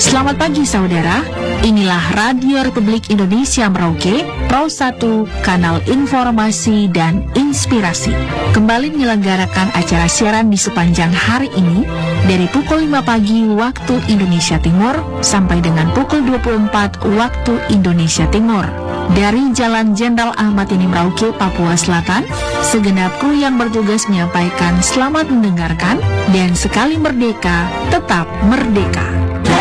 Selamat pagi saudara, inilah Radio Republik Indonesia Merauke, Pro 1, Kanal Informasi dan Inspirasi. Kembali menyelenggarakan acara siaran di sepanjang hari ini, dari pukul 5 pagi waktu Indonesia Timur, sampai dengan pukul 24 waktu Indonesia Timur. Dari Jalan Jenderal Ahmad Yani Merauke, Papua Selatan, segenap kru yang bertugas menyampaikan selamat mendengarkan, dan sekali merdeka, tetap merdeka.